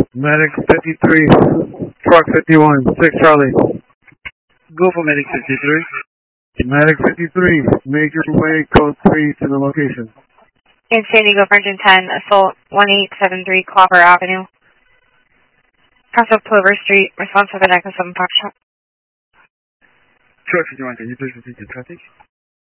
Medic 53, truck 51, 6 Charlie. Go for Medic 53. Medic 53, make your way code 3 to the location. In San Diego, Virgin 10, assault 1873 Clopper Avenue. House of Plover Street, response of an Echo 7 Foxtrot. Truck 51, can you please repeat the traffic?